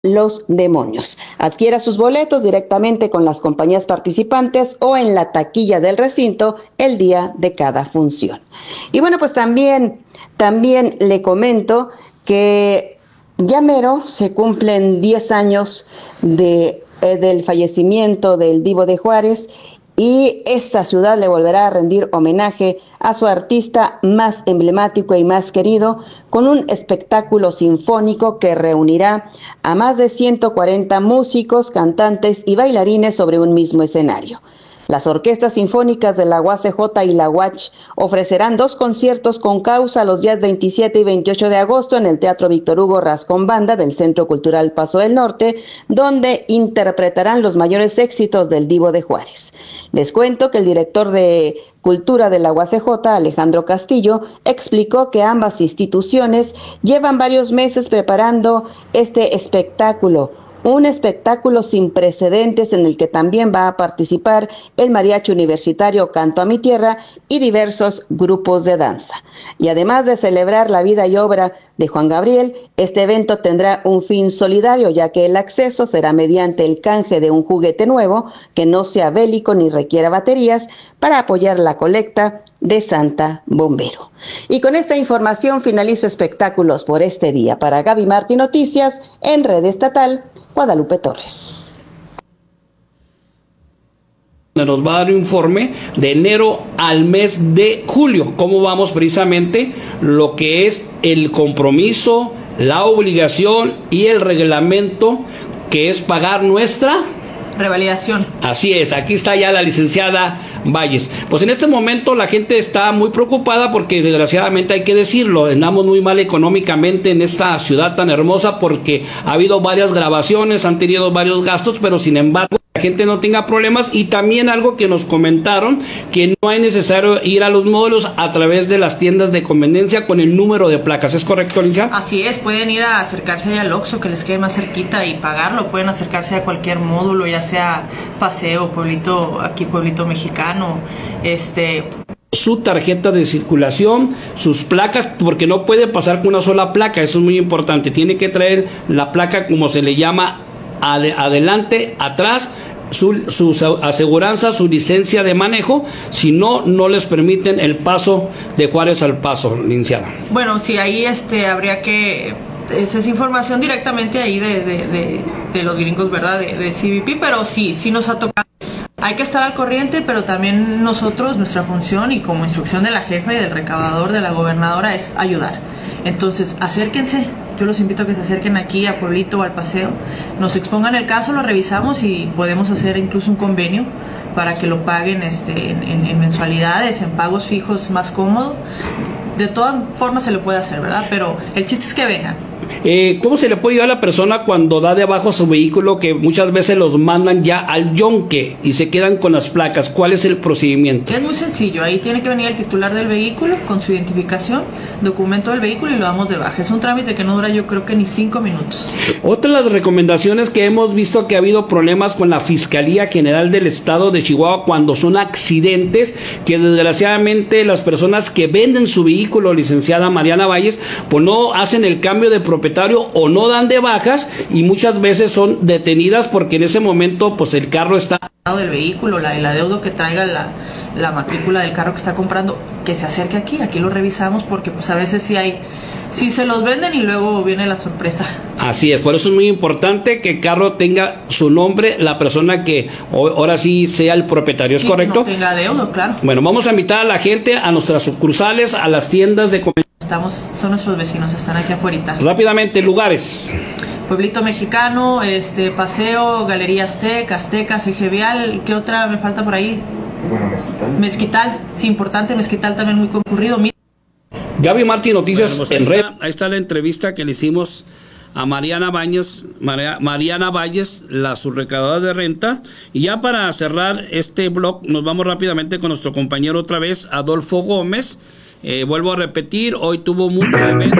Los Demonios. Adquiera sus boletos directamente con las compañías participantes o en la taquilla del recinto el día de cada función. Y bueno, pues también le comento que ya mero se cumplen 10 años del fallecimiento del Divo de Juárez, y esta ciudad le volverá a rendir homenaje a su artista más emblemático y más querido con un espectáculo sinfónico que reunirá a más de 140 músicos, cantantes y bailarines sobre un mismo escenario. Las orquestas sinfónicas de la UACJ y la UACH ofrecerán 2 conciertos con causa los días 27 y 28 de agosto en el Teatro Víctor Hugo Rascón Banda del Centro Cultural Paso del Norte, donde interpretarán los mayores éxitos del Divo de Juárez. Les cuento que el director de Cultura de la UACJ, Alejandro Castillo, explicó que ambas instituciones llevan varios meses preparando este espectáculo, un espectáculo sin precedentes en el que también va a participar el Mariachi Universitario Canto a mi Tierra y diversos grupos de danza. Y además de celebrar la vida y obra de Juan Gabriel, este evento tendrá un fin solidario, ya que el acceso será mediante el canje de un juguete nuevo que no sea bélico ni requiera baterías, para apoyar la colecta de Santa Bombero. Y con esta información finalizo espectáculos por este día. Para Gaby Martí Noticias, en Red Estatal, Guadalupe Torres. Nos va a dar un informe de enero al mes de julio, cómo vamos precisamente lo que es el compromiso, la obligación y el reglamento, que es pagar nuestra revalidación. Así es, aquí está ya la licenciada Valles. Pues en este momento la gente está muy preocupada porque desgraciadamente hay que decirlo, andamos muy mal económicamente en esta ciudad tan hermosa, porque ha habido varias grabaciones, han tenido varios gastos, pero sin embargo la gente no tenga problemas. Y también algo que nos comentaron, que no es necesario ir a los módulos a través de las tiendas de conveniencia con el número de placas. ¿Es correcto, Lincia? Así es, pueden ir a acercarse al Oxxo que les quede más cerquita y pagarlo. Pueden acercarse a cualquier módulo, ya sea Paseo, Pueblito Mexicano, su tarjeta de circulación, sus placas, porque no puede pasar con una sola placa, eso es muy importante. Tiene que traer la placa, como se le llama, adelante, atrás, su aseguranza, su licencia de manejo. Si no, no les permiten el paso de Juárez al Paso, licenciada. Bueno, sí, ahí habría que... Esa es información directamente ahí de los gringos, ¿verdad? De CBP, pero sí nos ha tocado. Hay que estar al corriente, pero también nosotros, nuestra función y como instrucción de la jefa y del recaudador, de la gobernadora, es ayudar. Entonces, acérquense. Yo los invito a que se acerquen aquí a Pueblito o al Paseo, nos expongan el caso, lo revisamos y podemos hacer incluso un convenio para que lo paguen en mensualidades, en pagos fijos más cómodo. De todas formas se lo puede hacer, ¿verdad? Pero el chiste es que vengan. ¿Cómo se le puede ayudar a la persona cuando da de abajo su vehículo, que muchas veces los mandan ya al yonque y se quedan con las placas? ¿Cuál es el procedimiento? Es muy sencillo, ahí tiene que venir el titular del vehículo con su identificación, documento del vehículo y lo damos de baja. Es un trámite que no dura, yo creo que ni 5 minutos. Otra de las recomendaciones que hemos visto, que ha habido problemas con la Fiscalía General del Estado de Chihuahua cuando son accidentes, que desgraciadamente las personas que venden su vehículo, licenciada Mariana Valles, pues no hacen el cambio de propietario o no dan de bajas, y muchas veces son detenidas porque en ese momento pues el carro está del vehículo, el adeudo que traiga la matrícula del carro que está comprando, que se acerque aquí lo revisamos, porque pues a veces sí se los venden y luego viene la sorpresa. Así es, por eso es muy importante que el carro tenga su nombre, la persona que ahora sí sea el propietario, ¿es correcto? Que no tenga adeudo, claro. Bueno, vamos a invitar a la gente a nuestras sucursales, a las tiendas de comercio. Son nuestros vecinos, están aquí afuera. Rápidamente, lugares. Pueblito Mexicano, Paseo, Galería Azteca, CG Vial. ¿Qué otra me falta por ahí? Bueno, Mezquital, sí, importante, Mezquital también muy concurrido. Gaby Martí Noticias, pues en red. Ahí está la entrevista que le hicimos a Mariana Valles, la subrecaudadora de renta. Y ya para cerrar este blog, nos vamos rápidamente con nuestro compañero otra vez, Adolfo Gómez. Vuelvo a repetir, hoy tuvo mucho evento.